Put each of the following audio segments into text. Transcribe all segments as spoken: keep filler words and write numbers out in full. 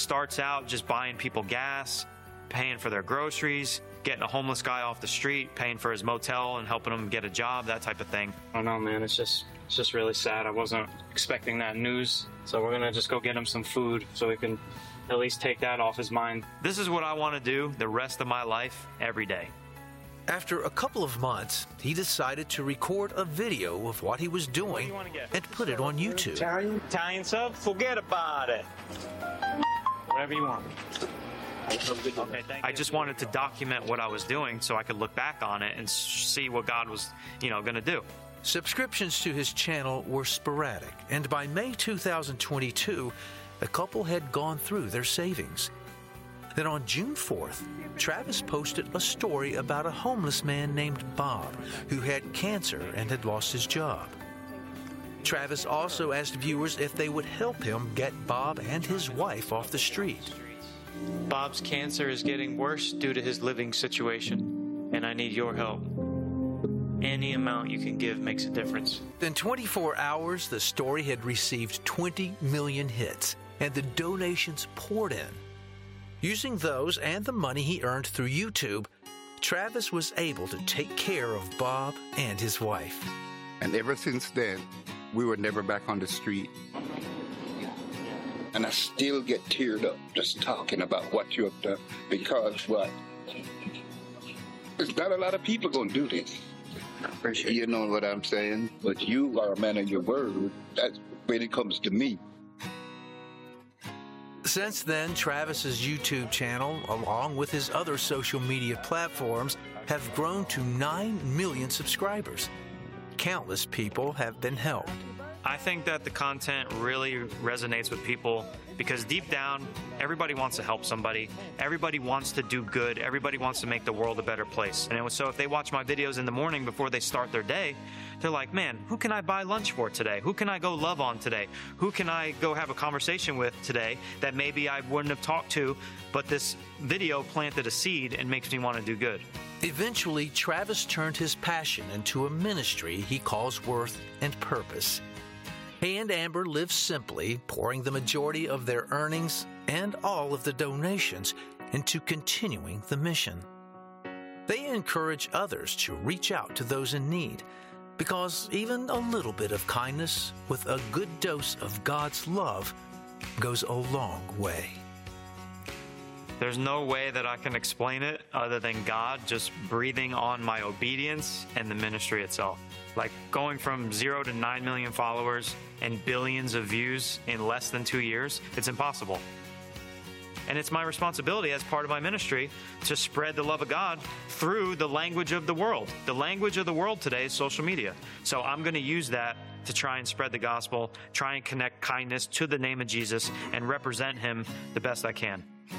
starts out just buying people gas, paying for their groceries, getting a homeless guy off the street, paying for his motel and helping him get a job, that type of thing. I don't know, man. It's just it's just really sad. I wasn't expecting that news. So we're going to just go get him some food so we can at least take that off his mind. This is what I want to do the rest of my life, every day. After a couple of months, he decided to record a video of what he was doing and put it on YouTube. Italian? Italian sub? Forget about it. Whatever you want. Okay, I just wanted to document what I was doing so I could look back on it and see what God was, you know, going to do. Subscriptions to his channel were sporadic, and by May two thousand twenty-two, the couple had gone through their savings. Then on June fourth, Travis posted a story about a homeless man named Bob who had cancer and had lost his job. Travis also asked viewers if they would help him get Bob and his wife off the street. Bob's cancer is getting worse due to his living situation, and I need your help. Any amount you can give makes a difference. In twenty-four hours, the story had received twenty million hits, and the donations poured in. Using those and the money he earned through YouTube, Travis was able to take care of Bob and his wife. And ever since then, we were never back on the street. And I still get teared up just talking about what you have done, because what? There's not a lot of people going to do this. Appreciate you know what I'm saying? But you are a man of your word. That's when it comes to me. Since then, Travis's YouTube channel, along with his other social media platforms, have grown to nine million subscribers. Countless people have been helped. I think that the content really resonates with people because deep down, everybody wants to help somebody. Everybody wants to do good. Everybody wants to make the world a better place. And so if they watch my videos in the morning before they start their day, they're like, man, who can I buy lunch for today? Who can I go love on today? Who can I go have a conversation with today that maybe I wouldn't have talked to, but this video planted a seed and makes me want to do good. Eventually, Travis turned his passion into a ministry he calls Worth and Purpose. He and Amber live simply, pouring the majority of their earnings and all of the donations into continuing the mission. They encourage others to reach out to those in need, because even a little bit of kindness with a good dose of God's love goes a long way. There's no way that I can explain it other than God just breathing on my obedience and the ministry itself. Like going from zero to nine million followers and billions of views in less than two years, it's impossible. And it's my responsibility as part of my ministry to spread the love of God through the language of the world. The language of the world today is social media. So I'm going to use that to try and spread the gospel, try and connect kindness to the name of Jesus, and represent him the best I can.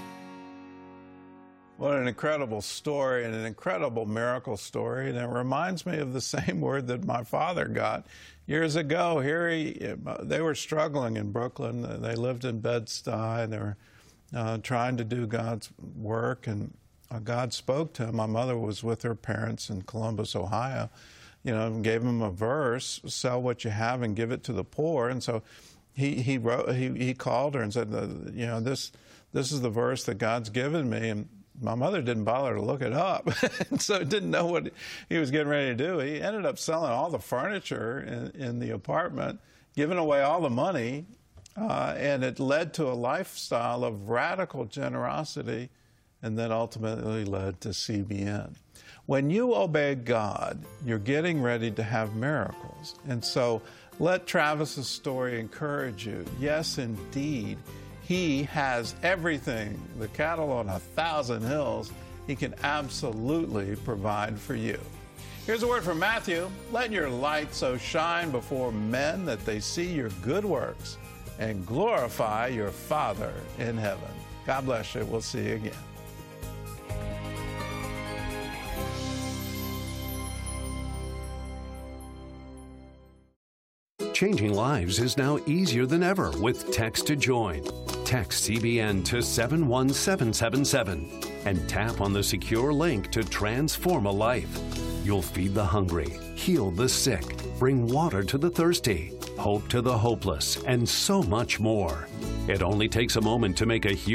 What an incredible story and an incredible miracle story. And it reminds me of the same word that my father got years ago. Here he, they were struggling in Brooklyn. They lived in Bed-Stuy, and they were uh, trying to do God's work. And uh, God spoke to him. My mother was with her parents in Columbus, Ohio, you know, and gave him a verse, sell what you have and give it to the poor. And so he, he, wrote, he, he called her and said, you know, this, this is the verse that God's given me. And my mother didn't bother to look it up, so didn't know what he was getting ready to do. He ended up selling all the furniture in, in the apartment, giving away all the money, uh, and it led to a lifestyle of radical generosity, and then ultimately led to C B N. When you obey God, you're getting ready to have miracles. And so let Travis's story encourage you. Yes, indeed. He has everything, the cattle on a thousand hills. He can absolutely provide for you. Here's a word from Matthew. Let your light so shine before men that they see your good works and glorify your Father in heaven. God bless you. We'll see you again. Changing lives is now easier than ever with Text to Join. Text C B N to seven one seven seven seven and tap on the secure link to transform a life. You'll feed the hungry, heal the sick, bring water to the thirsty, hope to the hopeless, and so much more. It only takes a moment to make a huge